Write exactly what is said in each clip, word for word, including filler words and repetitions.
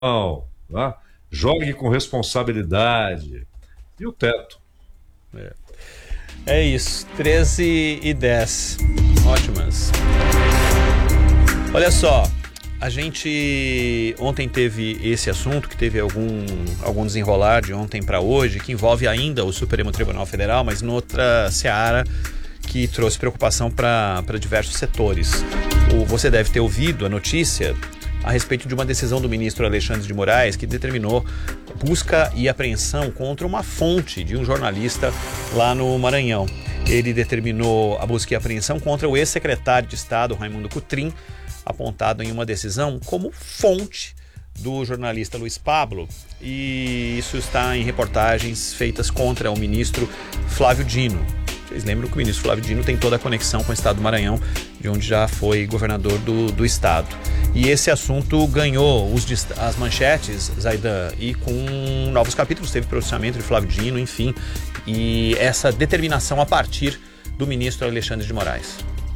né? Jogue com responsabilidade. E o teto. É, é isso, treze e dez. Ótimas. Olha só, a gente ontem teve esse assunto, que teve algum, algum desenrolar de ontem para hoje, que envolve ainda o Supremo Tribunal Federal, mas noutra seara que trouxe preocupação para diversos setores. O, você deve ter ouvido a notícia a respeito de uma decisão do ministro Alexandre de Moraes que determinou busca e apreensão contra uma fonte de um jornalista lá no Maranhão. Ele determinou a busca e apreensão contra o ex-secretário de Estado, Raimundo Cotrim, apontado em uma decisão como fonte do jornalista Luiz Pablo, e isso está em reportagens feitas contra o ministro Flávio Dino. Vocês lembram que o ministro Flávio Dino tem toda a conexão com o estado do Maranhão, de onde já foi governador do, do estado. E esse assunto ganhou os, as manchetes, Zaidan, e com novos capítulos, teve pronunciamento de Flávio Dino, enfim, e essa determinação a partir do ministro Alexandre de Moraes.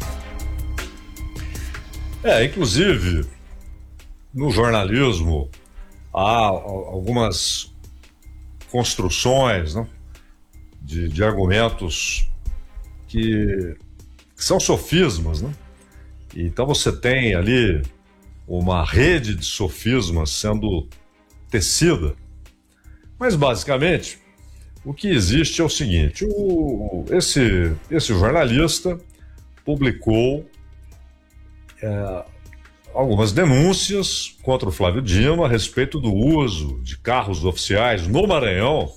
É, inclusive, no jornalismo, há algumas construções, né, de, de argumentos que, que são sofismas, né? Então você tem ali uma rede de sofismas sendo tecida. Mas, basicamente, o que existe é o seguinte: o, esse, esse jornalista publicou é, algumas denúncias contra o Flávio Dino a respeito do uso de carros oficiais no Maranhão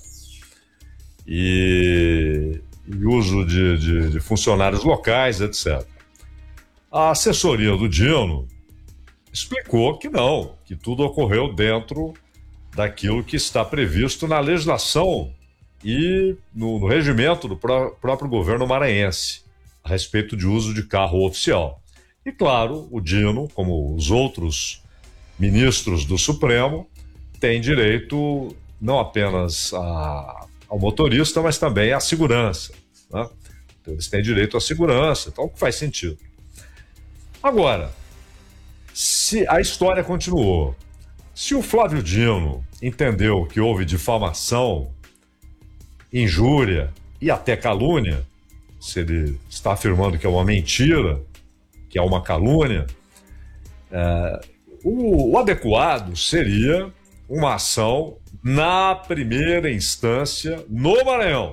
e, e uso de, de, de funcionários locais, etcétera. A assessoria do Dino explicou que não, que tudo ocorreu dentro daquilo que está previsto na legislação e no, no regimento do pró- próprio governo maranhense a respeito de uso de carro oficial. E claro, o Dino, como os outros ministros do Supremo, tem direito não apenas a, ao motorista, mas também à segurança, né? Então, eles têm direito à segurança, então o que faz sentido. Agora, se a história continuou, se o Flávio Dino entendeu que houve difamação, injúria e até calúnia, se ele está afirmando que é uma mentira, que é uma calúnia, é, o, o adequado seria uma ação na primeira instância no Maranhão.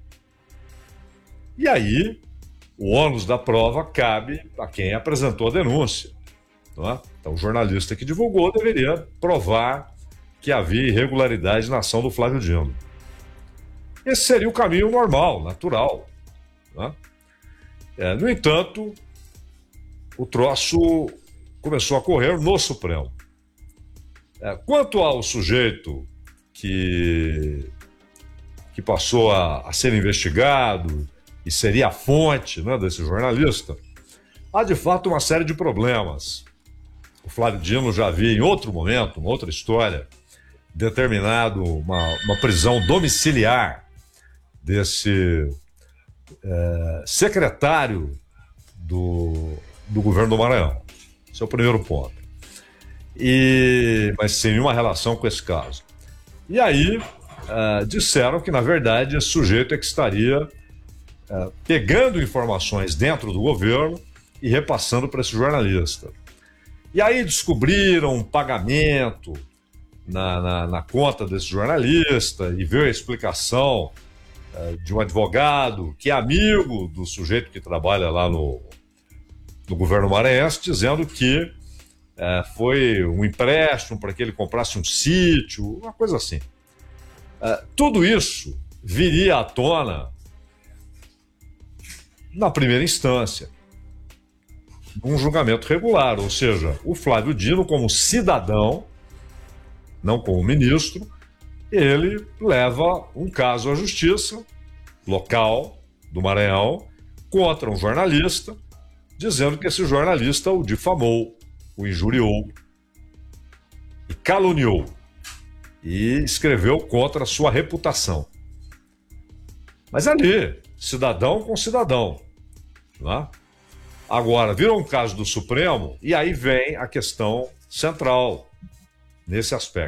E aí, o ônus da prova cabe a quem apresentou a denúncia. Não é? Então, o jornalista que divulgou deveria provar que havia irregularidade na ação do Flávio Dino. Esse seria o caminho normal, natural. Não é? É, no entanto, o troço começou a correr no Supremo. É, quanto ao sujeito que, que passou a, a ser investigado e seria a fonte, né, desse jornalista, há de fato uma série de problemas. O Flávio Dino já havia, em outro momento, uma outra história, determinado uma, uma prisão domiciliar desse é, secretário do, do governo do Maranhão. Esse é o primeiro ponto. E, mas sem nenhuma relação com esse caso. E aí, é, disseram que, na verdade, esse sujeito é que estaria é, pegando informações dentro do governo e repassando para esse jornalista. E aí descobriram um pagamento na, na, na conta desse jornalista e veio a explicação uh, de um advogado que é amigo do sujeito que trabalha lá no, no governo maranhense, dizendo que uh, foi um empréstimo para que ele comprasse um sítio, uma coisa assim. Uh, tudo isso viria à tona na primeira instância, um julgamento regular, ou seja, o Flávio Dino, como cidadão, não como ministro, ele leva um caso à justiça local do Maranhão contra um jornalista, dizendo que esse jornalista o difamou, o injuriou e caluniou e escreveu contra a sua reputação. Mas ali, cidadão com cidadão, não é? Agora, virou um caso do Supremo e aí vem a questão central, nesse aspecto.